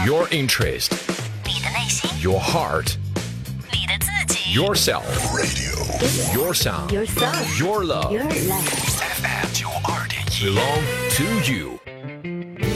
Your interest, 你的内心， your heart, 你的自己 yourself, radio, your sound, Your song. your love, Your life. FM 92.1 belong to you.